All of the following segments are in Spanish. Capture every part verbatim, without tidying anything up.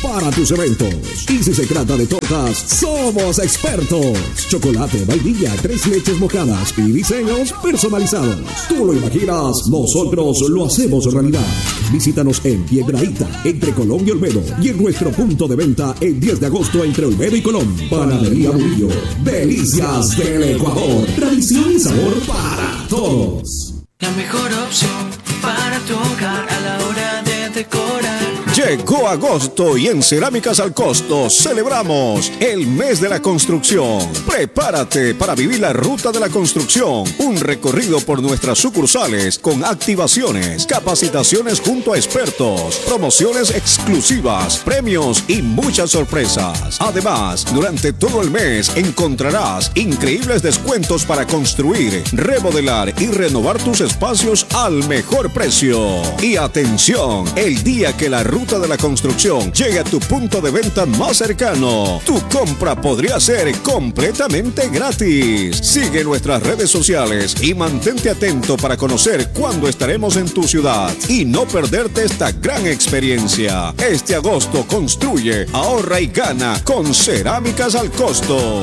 para tus eventos. Y si se trata de tortas, somos expertos. Chocolate, vainilla, tres leches mojadas y diseños personalizados. Tú lo imaginas, nosotros lo hacemos realidad. Visítanos en Piedrahíta, entre Colón y Olmedo, y en nuestro punto de venta el diez de agosto entre Olmedo y Colón. Panadería Murillo, delicias del Ecuador, tradición y sabor para todos. La mejor opción para tu hogar a la hora de decorar. Llegó agosto y en Cerámicas al Costo celebramos el mes de la construcción. Prepárate para vivir la ruta de la construcción, un recorrido por nuestras sucursales con activaciones, capacitaciones junto a expertos, promociones exclusivas, premios y muchas sorpresas. Además, durante todo el mes encontrarás increíbles descuentos para construir, remodelar y renovar tus espacios al mejor precio. Y atención, el día que la ruta de la construcción llegue a tu punto de venta más cercano, tu compra podría ser completamente gratis. Sigue nuestras redes sociales y mantente atento para conocer cuándo estaremos en tu ciudad y no perderte esta gran experiencia. Este agosto construye, ahorra y gana con Cerámicas al Costo.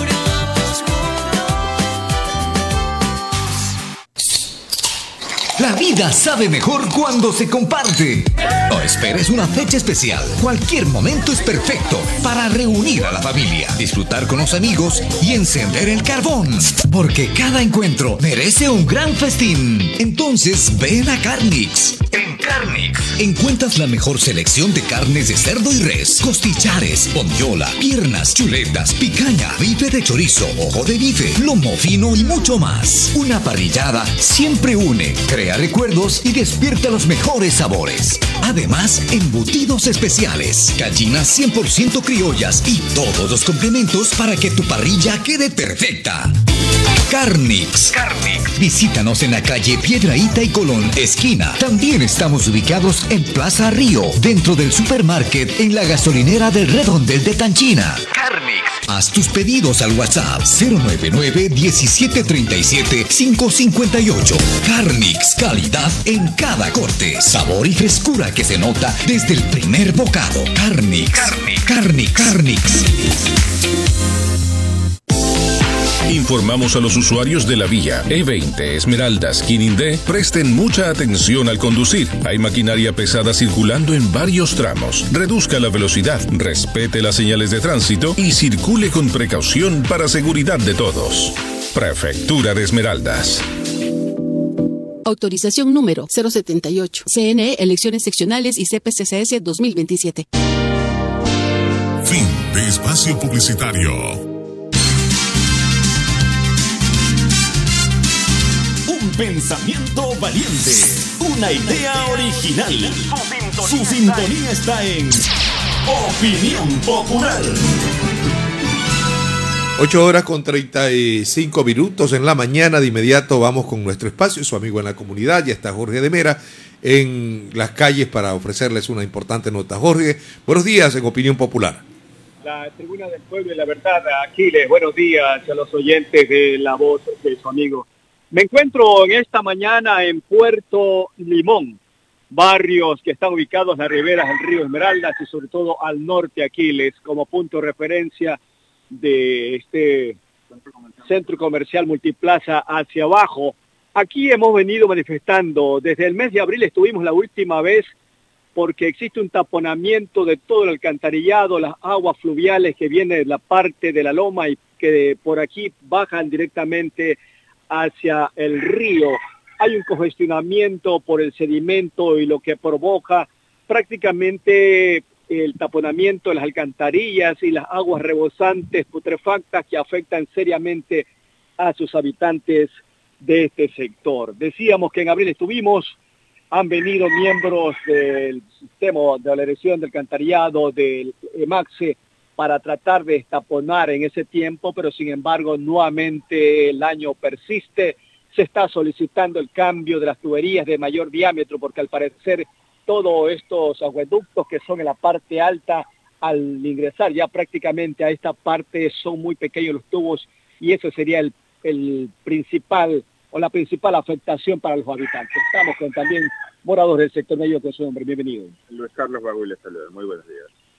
La vida sabe mejor cuando se comparte. No esperes una fecha especial. Cualquier momento es perfecto para reunir a la familia, disfrutar con los amigos y encender el carbón. Porque cada encuentro merece un gran festín. Entonces ven a Carnix. En Carnix encuentras la mejor selección de carnes de cerdo y res, costillares, bondiola, piernas, chuletas, picaña, bife de chorizo, ojo de bife, lomo fino y mucho más. Una parrillada siempre une, crea recuerdos y despierta los mejores sabores. Además, embutidos especiales, gallinas cien por ciento criollas y todos los complementos para que tu parrilla quede perfecta. Carnix. Carnix. Visítanos en la calle Piedrahíta y Colón, esquina. También estamos ubicados en Plaza Río, dentro del supermarket, en la gasolinera del Redondel de Tanchina. Carnix. Haz tus pedidos al WhatsApp cero nueve nueve, diecisiete treinta y siete, quinientos cincuenta y ocho. Carnix, calidad en cada corte, sabor y frescura que se nota desde el primer bocado. Carnix. Carnix. Carnix. Carnix. Informamos a los usuarios de la vía E veinte Esmeraldas Quinindé presten mucha atención al conducir. Hay maquinaria pesada circulando en varios tramos. Reduzca la velocidad, respete las señales de tránsito y circule con precaución para seguridad de todos. Prefectura de Esmeraldas. Autorización número cero setenta y ocho. C N E, Elecciones Seccionales y C P C C S dos mil veintisiete. Fin de espacio publicitario. Un pensamiento valiente, una idea original. Su sintonía está en Opinión Popular. Ocho horas con treinta y cinco minutos en la mañana. De inmediato vamos con nuestro espacio, su amigo en la comunidad. Ya está Jorge de Mera en las calles para ofrecerles una importante nota. Jorge, buenos días en Opinión Popular. La tribuna del pueblo y la verdad, Aquiles, buenos días a los oyentes de La Voz de su amigo. Me encuentro en esta mañana en Puerto Limón, barrios que están ubicados en las riberas del río Esmeraldas y sobre todo al norte, Aquiles, como punto de referencia de este centro comercial, centro comercial multiplaza hacia abajo. Aquí hemos venido manifestando, desde el mes de abril estuvimos la última vez porque existe un taponamiento de todo el alcantarillado, las aguas fluviales que vienen de la parte de la loma y que por aquí bajan directamente hacia el río. Hay un congestionamiento por el sedimento y lo que provoca prácticamente el taponamiento de las alcantarillas y las aguas rebosantes putrefactas que afectan seriamente a sus habitantes de este sector. Decíamos que en abril estuvimos, han venido miembros del sistema de la erección del alcantarillado, del EMAXE, para tratar de destaponar en ese tiempo, pero sin embargo nuevamente el año persiste. Se está solicitando el cambio de las tuberías de mayor diámetro porque al parecer todos estos acueductos que son en la parte alta, al ingresar ya prácticamente a esta parte son muy pequeños los tubos y eso sería el, el principal o la principal afectación para los habitantes. Estamos con también moradores del sector medio que su nombre. Bienvenido. Luis Carlos Bagul, les saluda. Muy buenos días.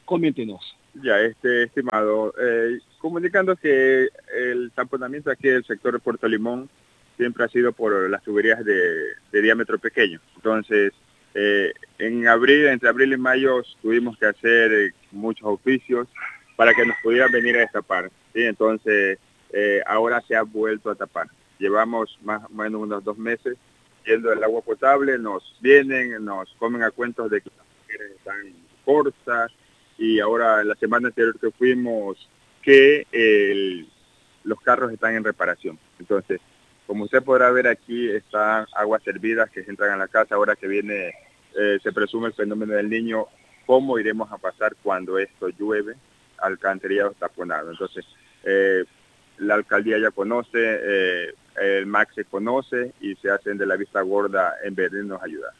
Coméntenos. Ya, este estimado, eh, comunicando que el taponamiento aquí del sector de Puerto Limón siempre ha sido por las tuberías de, de diámetro pequeño. Entonces, eh, en abril, entre abril y mayo, tuvimos que hacer eh, muchos oficios para que nos pudieran venir a destapar. ¿Sí? Entonces, eh, ahora se ha vuelto a tapar. Llevamos más o menos unos dos meses yendo el agua potable, nos vienen, nos comen a cuentos de que las mujeres están cortas, y ahora la semana anterior que fuimos que el, los carros están en reparación. Entonces, como usted podrá ver aquí, están aguas hervidas que entran a la casa. Ahora que viene, eh, se presume el fenómeno del Niño, ¿cómo iremos a pasar cuando esto llueve? Alcantarillado taponado. Entonces, eh, la alcaldía ya conoce, eh, el M A C se conoce y se hacen de la vista gorda en venirnos a ayudar.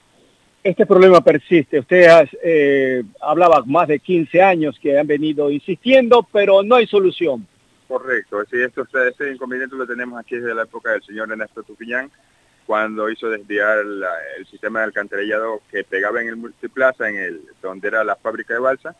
Este problema persiste. Usted eh, hablaba más de quince años que han venido insistiendo, pero no hay solución. Correcto. Sí, esto, este inconveniente lo tenemos aquí desde la época del señor Ernesto Tupiñán, cuando hizo desviar la, el sistema de alcantarillado que pegaba en el Multiplaza, en el donde era la fábrica de balsa,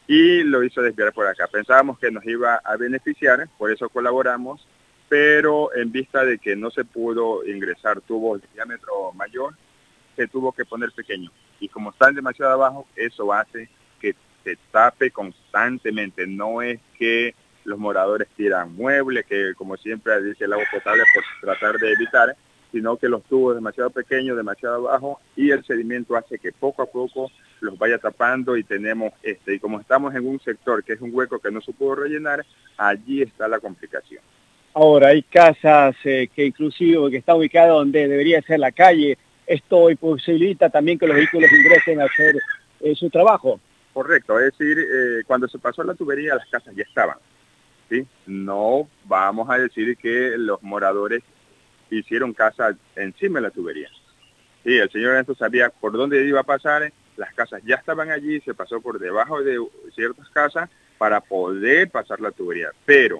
y lo hizo desviar por acá. Pensábamos que nos iba a beneficiar, por eso colaboramos, pero en vista de que no se pudo ingresar tubos de diámetro mayor, se tuvo que poner pequeño, y como están demasiado abajo, eso hace que se tape constantemente. No es que los moradores tiran muebles, que como siempre dice el agua potable por tratar de evitar, sino que los tubos demasiado pequeños, demasiado abajo, y el sedimento hace que poco a poco los vaya tapando, y tenemos este, y como estamos en un sector que es un hueco que no se pudo rellenar, allí está la complicación. Ahora hay casas eh, que inclusive que están ubicadas donde debería ser la calle. Esto imposibilita también que los vehículos ingresen a hacer eh, su trabajo. Correcto, es decir, eh, cuando se pasó la tubería las casas ya estaban, ¿sí? No vamos a decir que los moradores hicieron casa encima de la tubería. Sí, el señor Ernesto sabía por dónde iba a pasar, las casas ya estaban allí, se pasó por debajo de ciertas casas para poder pasar la tubería, pero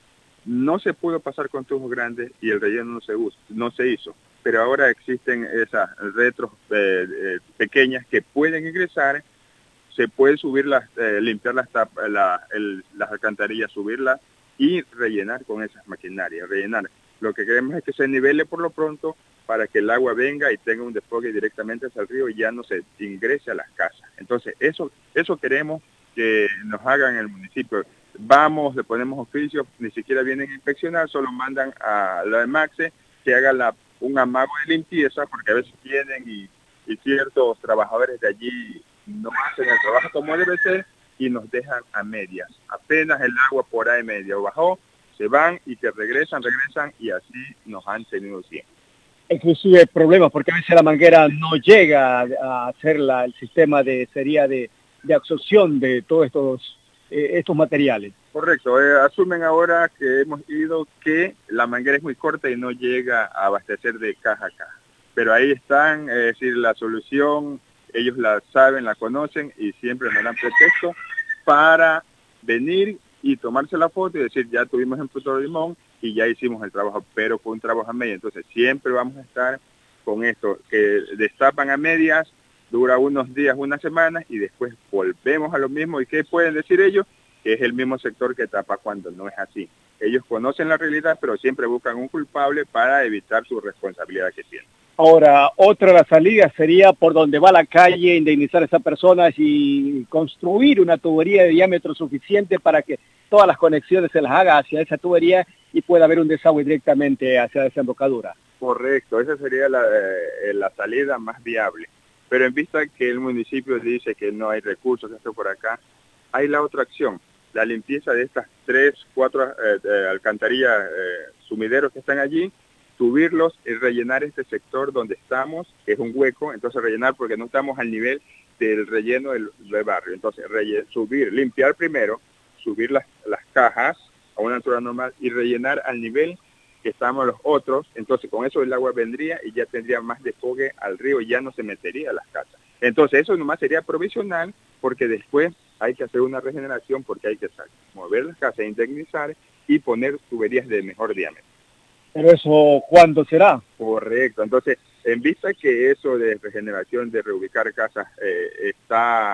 no se pudo pasar con tubos grandes y el relleno no se, usa, no se hizo. Pero ahora existen esas retros eh, eh, pequeñas que pueden ingresar, se puede subirlas, eh, limpiar las, tap, la, el, las alcantarillas, subirlas y rellenar con esas maquinarias, rellenar. Lo que queremos es que se nivele por lo pronto para que el agua venga y tenga un desfogue directamente hacia el río y ya no se ingrese a las casas. Entonces, eso, eso queremos que nos hagan en el municipio. Vamos, le ponemos oficios, ni siquiera vienen a inspeccionar, solo mandan a la de Maxe que haga la un amago de limpieza, porque a veces vienen y, y ciertos trabajadores de allí no hacen el trabajo como debe ser y nos dejan a medias. Apenas el agua por ahí medio bajó, se van y que regresan, regresan y así nos han tenido siempre. Inclusive problemas porque a veces la manguera no llega a hacer la, el sistema de sería de, de absorción de todos estos, eh, estos materiales. Correcto, eh, asumen ahora que hemos ido que la manguera es muy corta y no llega a abastecer de caja a caja. Pero ahí están, es decir, la solución, ellos la saben, la conocen y siempre nos dan pretexto para venir y tomarse la foto y decir ya tuvimos en Puerto Limón y ya hicimos el trabajo, pero fue un trabajo a medias. Entonces siempre vamos a estar con esto, que destapan a medias, dura unos días, unas semanas y después volvemos a lo mismo. ¿Y qué pueden decir ellos? Que es el mismo sector que tapa cuando no es así. Ellos conocen la realidad, pero siempre buscan un culpable para evitar su responsabilidad que tienen. Ahora, otra de las salidas sería por donde va la calle, indemnizar a esas personas y construir una tubería de diámetro suficiente para que todas las conexiones se las haga hacia esa tubería y pueda haber un desagüe directamente hacia la desembocadura. Correcto, esa sería la, eh, la salida más viable. Pero en vista que el municipio dice que no hay recursos, esto por acá, hay la otra acción. La limpieza de estas tres, cuatro eh, eh, alcantarillas, eh, sumideros que están allí, subirlos y rellenar este sector donde estamos, que es un hueco, entonces rellenar porque no estamos al nivel del relleno del, del barrio. Entonces relleno, subir, limpiar primero, subir las, las cajas a una altura normal y rellenar al nivel que estamos los otros. Entonces con eso el agua vendría y ya tendría más desfogue al río y ya no se metería a las casas. Entonces eso nomás sería provisional porque después hay que hacer una regeneración porque hay que sacar, mover las casas, indemnizar y poner tuberías de mejor diámetro. ¿Pero eso cuándo será? Correcto, entonces en vista que eso de regeneración, de reubicar casas eh, está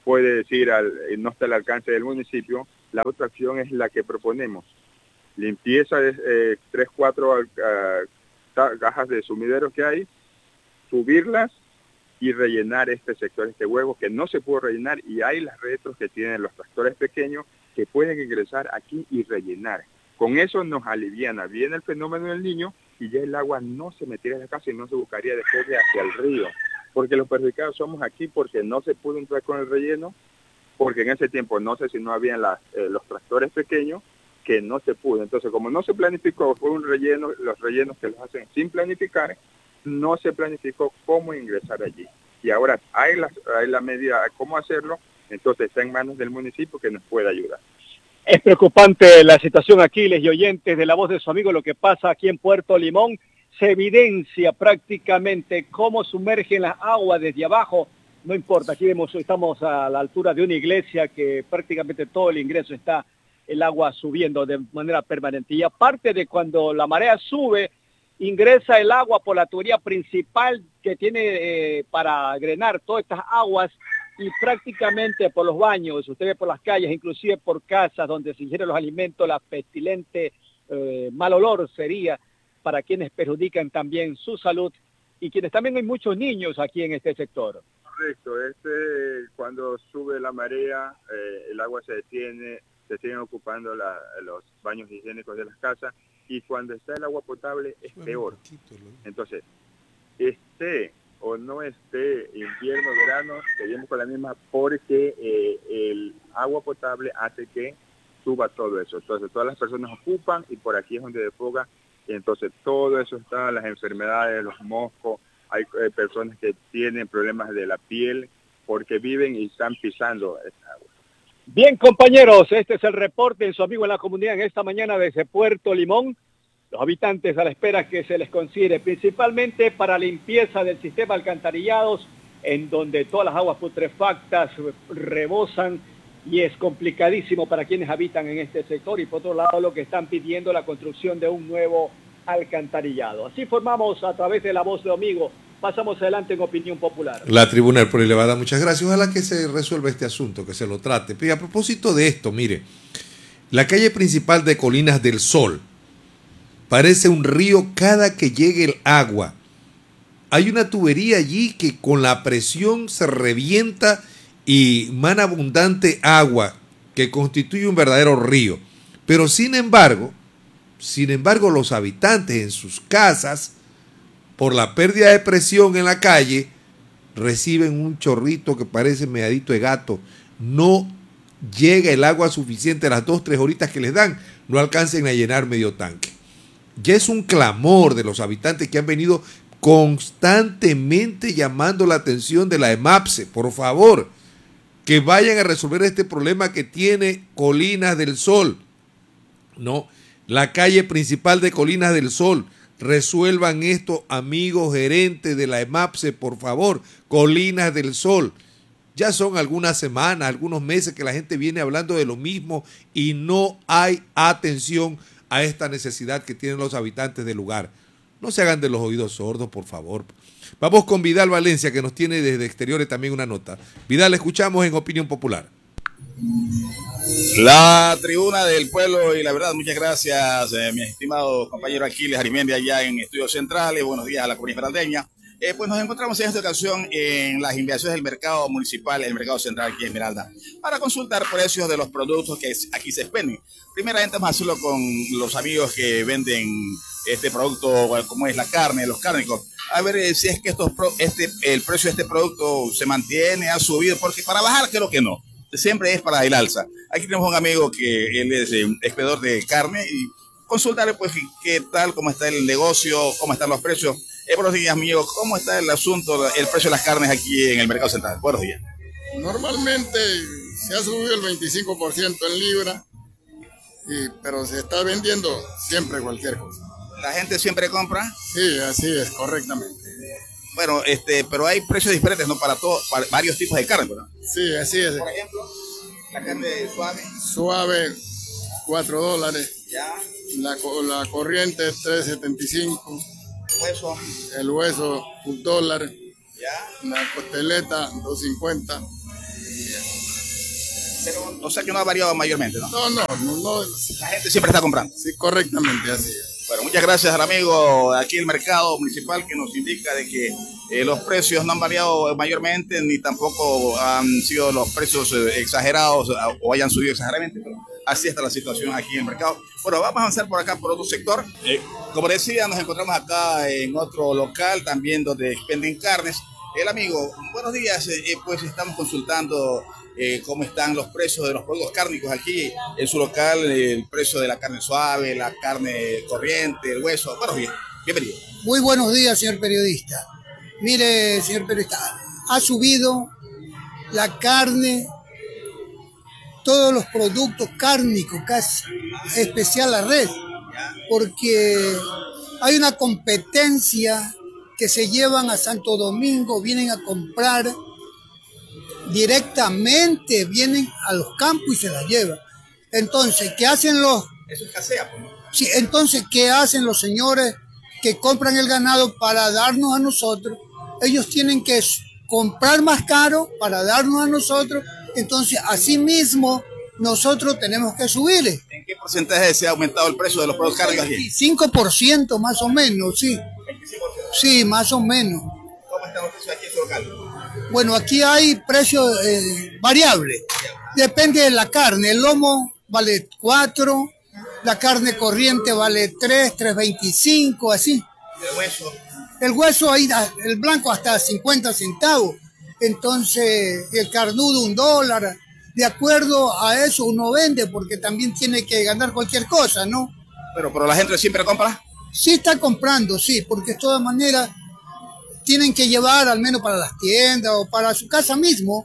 puede decir, al, no está al alcance del municipio, la otra opción es la que proponemos. Limpieza de eh, tres, cuatro uh, cajas de sumideros que hay, subirlas y rellenar este sector, este huevo que no se pudo rellenar, y hay las retros que tienen los tractores pequeños que pueden ingresar aquí y rellenar. Con eso nos aliviana bien el fenómeno del niño y ya el agua no se metiera en la casa y no se buscaría después de hacia el río. Porque los perjudicados somos aquí porque no se pudo entrar con el relleno, porque en ese tiempo no sé si no habían las, eh, los tractores pequeños, que no se pudo. Entonces, como no se planificó, fue un relleno, los rellenos que los hacen sin planificar, no se planificó cómo ingresar allí. Y ahora hay la, hay la medida de cómo hacerlo, entonces está en manos del municipio que nos puede ayudar. Es preocupante la situación, Aquiles y oyentes de La Voz de su Amigo, lo que pasa aquí en Puerto Limón. Se evidencia prácticamente cómo sumergen las aguas desde abajo. No importa, aquí vemos, estamos a la altura de una iglesia que prácticamente todo el ingreso está el agua subiendo de manera permanente. Y aparte de cuando la marea sube, ingresa el agua por la tubería principal que tiene eh, para drenar todas estas aguas, y prácticamente por los baños, usted ve por las calles, inclusive por casas donde se ingieren los alimentos, la pestilente eh, mal olor sería para quienes perjudican también su salud y quienes también hay muchos niños aquí en este sector. Correcto, este, cuando sube la marea, eh, el agua se detiene, se siguen ocupando la, los baños higiénicos de las casas, y cuando está el agua potable es peor. Entonces, este o no esté invierno, verano, seguimos con la misma, porque eh, el agua potable hace que suba todo eso. Entonces todas las personas ocupan y por aquí es donde desfoga, y entonces todo eso está, las enfermedades, los moscos, hay eh, personas que tienen problemas de la piel porque viven y están pisando esa agua. Bien, compañeros, este es el reporte de su amigo en la comunidad en esta mañana desde Puerto Limón. Los habitantes a la espera que se les considere, principalmente para limpieza del sistema alcantarillados, en donde todas las aguas putrefactas rebosan y es complicadísimo para quienes habitan en este sector, y por otro lado lo que están pidiendo la construcción de un nuevo alcantarillado. Así formamos a través de La Voz de Amigo. Pasamos adelante en Opinión Popular. La tribuna del Pueblo elevada, muchas gracias. Ojalá que se resuelva este asunto, que se lo trate. Pero a propósito de esto, mire, la calle principal de Colinas del Sol parece un río cada que llegue el agua. Hay una tubería allí que con la presión se revienta y mana abundante agua que constituye un verdadero río. Pero sin embargo, sin embargo los habitantes en sus casas, por la pérdida de presión en la calle, reciben un chorrito que parece medadito de gato. No llega el agua suficiente, las dos, tres horitas que les dan, no alcancen a llenar medio tanque. Ya es un clamor de los habitantes que han venido constantemente llamando la atención de la EMAPSE. Por favor, que vayan a resolver este problema que tiene Colinas del Sol. No, la calle principal de Colinas del Sol. Resuelvan esto, amigos gerentes de la EMAPSE, por favor. Colinas del Sol. Ya son algunas semanas, algunos meses que la gente viene hablando de lo mismo y no hay atención a esta necesidad que tienen los habitantes del lugar. No se hagan de los oídos sordos, por favor. Vamos con Vidal Valencia, que nos tiene desde exteriores también una nota. Vidal, escuchamos en Opinión Popular. La tribuna del pueblo, y la verdad, muchas gracias, eh, mi estimado compañero Aquiles Arimendi, allá en Estudios Centrales. Buenos días a la comunidad esmeraldeña. Eh, pues nos encontramos en esta ocasión en las inmediaciones del mercado municipal, el mercado central aquí en Esmeralda, para consultar precios de los productos que aquí se expenden. Primeramente vamos a hacerlo con los amigos que venden este producto, como es la carne, los cárnicos. A ver eh, si es que estos pro, este, el precio de este producto se mantiene, ha subido, porque para bajar creo que no, siempre es para el alza. Aquí tenemos un amigo que él es eh, expedidor de carne, y consultarle pues qué tal, cómo está el negocio, cómo están los precios. Eh, buenos días, amigo. ¿Cómo está el asunto, el precio de las carnes aquí en el mercado central? Buenos días. Normalmente se ha subido el veinticinco por ciento en libra, y, pero se está vendiendo siempre cualquier cosa. ¿La gente siempre compra? Sí, así es, correctamente. Bueno, este, pero hay precios diferentes, ¿no? Para, todo, para varios tipos de carne, ¿verdad? Sí, así es. Por ejemplo, la carne suave. Suave, cuatro dólares. Ya. La, la corriente, tres setenta y cinco. Hueso. El hueso, un dólar. Ya. La costeleta, dos cincuenta. Pero, o sea que no ha variado mayormente, ¿no? No, no, no, no. La gente siempre está comprando. Sí, correctamente, así es. Bueno, muchas gracias al amigo aquí el mercado municipal que nos indica de que eh, los precios no han variado mayormente ni tampoco han sido los precios eh, exagerados o hayan subido exageradamente, pero así está la situación aquí en el mercado. Bueno, vamos a avanzar por acá por otro sector. Eh, como decía, nos encontramos acá en otro local también donde expenden carnes. El amigo, buenos días, eh, pues estamos consultando eh, cómo están los precios de los productos cárnicos aquí en su local, eh, el precio de la carne suave, la carne corriente, el hueso. Bueno, bien, bienvenido. Muy buenos días, señor periodista. Mire, señor periodista, ha subido la carne, todos los productos cárnicos, casi, especial la red, porque hay una competencia que se llevan a Santo Domingo, vienen a comprar directamente, vienen a los campos y se la llevan. Entonces, ¿qué hacen los...? Eso escasea, pues. Sí, entonces, ¿qué hacen los señores que compran el ganado para darnos a nosotros? Ellos tienen que comprar más caro para darnos a nosotros. Entonces, así mismo, nosotros tenemos que subirle. ¿En qué porcentaje se ha aumentado el precio de los productos cárnicos aquí? cinco por ciento más o menos, sí. veinticinco por ciento. Sí, más o menos. ¿Cómo están los precios aquí en su local? Bueno, aquí hay precios eh, variables. Depende de la carne. El lomo vale cuatro, la carne corriente vale tres, tres veinticinco, así. ¿El hueso? El hueso ahí, el blanco hasta cincuenta centavos. Entonces, el carnudo un dólar. De acuerdo a eso uno vende, porque también tiene que ganar cualquier cosa, ¿no? Pero, pero la gente siempre compra. Sí está comprando, sí, porque de todas maneras tienen que llevar al menos para las tiendas o para su casa mismo.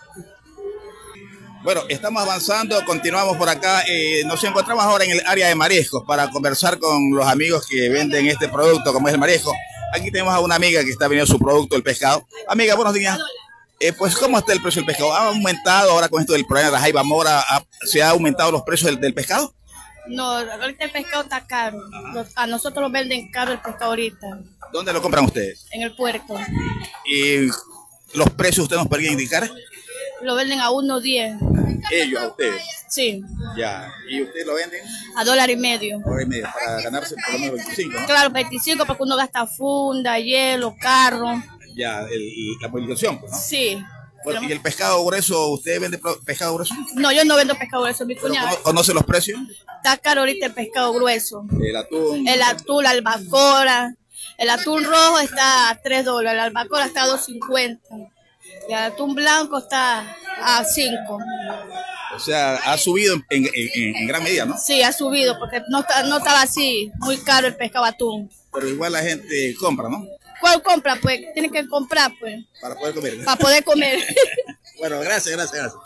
Bueno, estamos avanzando, continuamos por acá. Eh, nos encontramos ahora en el área de mariscos para conversar con los amigos que venden este producto, como es el marisco. Aquí tenemos a una amiga que está vendiendo su producto, el pescado. Amiga, buenos días. Eh, pues, ¿cómo está el precio del pescado? ¿Ha aumentado ahora con esto del problema de la jaiba mora? ¿ha, ¿Se ha aumentado los precios del, del pescado? No, ahorita el pescado está caro. A nosotros nos venden caro el pescado ahorita. ¿Dónde lo compran ustedes? En el puerto. ¿Y los precios usted nos podría indicar? Lo venden a uno diez. ¿Ellos, a ustedes? Sí. Ya. ¿Y ustedes lo venden? A dólar y medio. Dólar y medio, para ganarse por lo menos veinticinco, ¿no? Claro, veinticinco porque uno gasta funda, hielo, carro. Ya, el, la movilización, pues, ¿no? Sí. Bueno, ¿y el pescado grueso? ¿Usted vende pescado grueso? No, yo no vendo pescado grueso, mi cuñado. ¿Conoce los precios? Está caro ahorita el pescado grueso. El atún. El atún, la albacora. El atún rojo está a tres dólares, la albacora está a dos cincuenta. Y el atún blanco está a cinco. O sea, ha subido en, en, en, en gran medida, ¿no? Sí, ha subido porque no, no estaba así, muy caro el pescado atún. Pero igual la gente compra, ¿no? ¿Cuál compra? Pues tiene que comprar, pues. Para poder comer. Para poder comer. Bueno, gracias, gracias, gracias.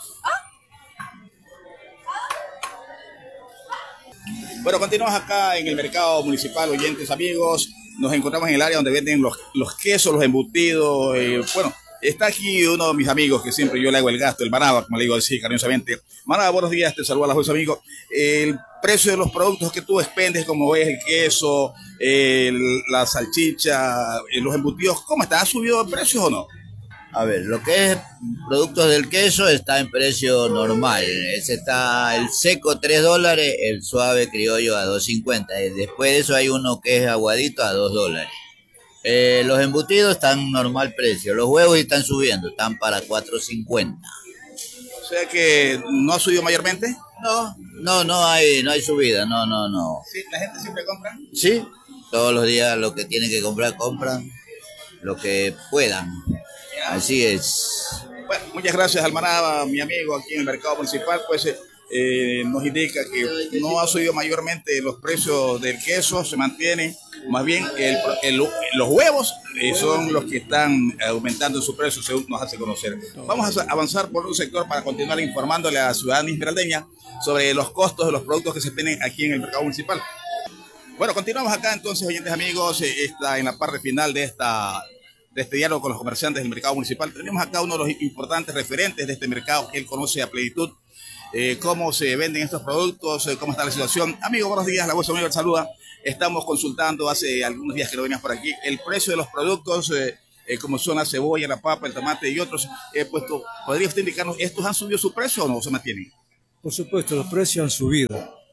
Bueno, continuamos acá en el mercado municipal, oyentes, amigos. Nos encontramos en el área donde venden los, los quesos, los embutidos. Eh, bueno, está aquí uno de mis amigos que siempre yo le hago el gasto, el Manaba, como le digo así cariñosamente. Manaba, buenos días, te saluda la juez, amigo. El precio de los productos que tú expendes, como es el queso, el, la salchicha, los embutidos, ¿cómo está? ¿Ha subido el precio o no? A ver, lo que es productos del queso está en precio normal. Ese está el seco tres dólares, el suave criollo a dos cincuenta. Después de eso hay uno que es aguadito a dos dólares. Eh, los embutidos están normal precio. Los huevos están subiendo, están para cuatro cincuenta. O sea que no ha subido mayormente. No, no, no hay, no hay subida, no, no, no. Sí, la gente siempre compra. Sí, todos los días lo que tienen que comprar, compran lo que puedan. Así es. Bueno, muchas gracias al Manaba, mi amigo aquí en el mercado municipal, pues eh, nos indica que no ha subido mayormente los precios del queso, se mantienen, más bien el, el, los huevos eh, son los que están aumentando su precio, según nos hace conocer. Vamos a avanzar por un sector para continuar informándole a la ciudadanía esmeraldeña sobre los costos de los productos que se venden aquí en el mercado municipal. Bueno, continuamos acá entonces, oyentes amigos, eh, está en la parte final de esta de este diálogo con los comerciantes del mercado municipal. Tenemos acá uno de los importantes referentes de este mercado que él conoce a plenitud, eh, cómo se venden estos productos, eh, cómo está la situación. Amigo, buenos días, la voz amiga saluda. Estamos consultando hace algunos días que lo veníamos por aquí, el precio de los productos eh, eh, como son la cebolla, la papa, el tomate y otros, eh, pues, ¿podría usted indicarnos, estos han subido su precio o no se mantienen? Por supuesto, los precios han subido.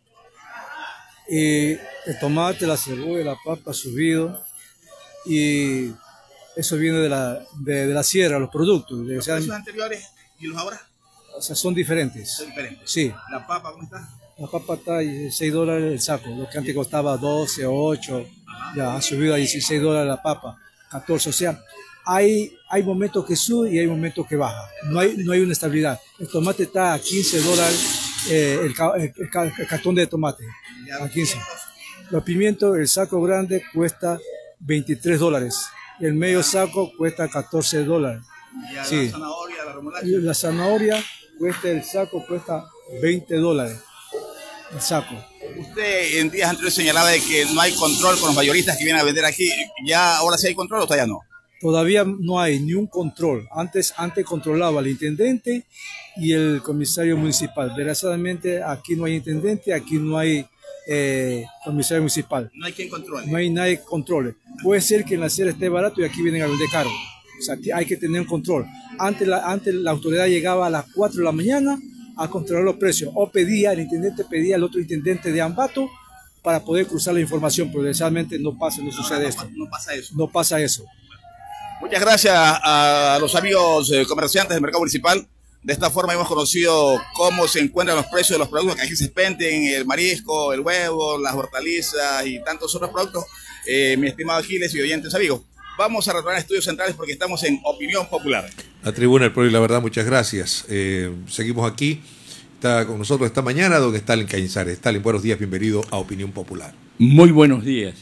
Y el tomate, la cebolla, la papa ha subido. Y eso viene de la, de, de la sierra, los productos. ¿Los o sea, precios anteriores y los ahora? O sea, son diferentes. Son diferentes. Sí. ¿La papa cómo está? La papa está a dieciséis dólares el saco, lo que antes costaba doce o ocho, ya ha subido a dieciséis dólares la papa, catorce. O sea, hay, hay momentos que sube y hay momentos que baja. No hay, no hay una estabilidad. El tomate está a quince dólares, eh, el, el, el, el cartón de tomate, a quince. Los pimientos, el saco grande cuesta veintitrés dólares. El medio saco cuesta catorce dólares. ¿Y sí. la zanahoria, la remolacha? La zanahoria cuesta, el saco cuesta veinte dólares. El saco. Usted en días anteriores señalaba de que no hay control con los mayoristas que vienen a vender aquí. ¿Ya ahora sí hay control o todavía no? Todavía no hay ni un control. Antes, antes controlaba el intendente y el comisario municipal. Desgraciadamente aquí no hay intendente, aquí no hay eh, comisario municipal. No hay quien controle. No hay nadie que controle. Puede ser que en la sierra esté barato y aquí vienen a vender caro. O sea, hay que tener un control. Antes la, antes la autoridad llegaba a las cuatro de la mañana a controlar los precios. O pedía, el intendente pedía al otro intendente de Ambato para poder cruzar la información, pero desgraciadamente no pasa, no sucede no, esto. No pasa eso. No pasa eso. Muchas gracias a los amigos eh, comerciantes del mercado municipal. De esta forma hemos conocido cómo se encuentran los precios de los productos que aquí se expenden, el marisco, el huevo, las hortalizas y tantos otros productos. Eh, mi estimado Giles y oyentes amigos, vamos a retornar a Estudios Centrales porque estamos en Opinión Popular. La Tribuna del Pueblo y la Verdad, muchas gracias. Eh, seguimos aquí. Está con nosotros esta mañana don Stalin Cañizares. Stalin, buenos días, bienvenido a Opinión Popular. Muy buenos días.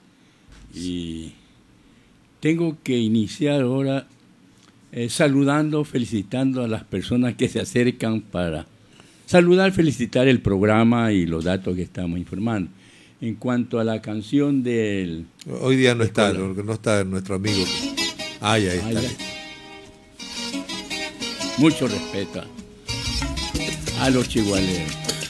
Y tengo que iniciar ahora eh, saludando, felicitando a las personas que se acercan para saludar, felicitar el programa y los datos que estamos informando. En cuanto a la canción del... Hoy día no está, no, no está nuestro amigo. Ay, ahí está. Ay, mucho respeto a los chihualeros.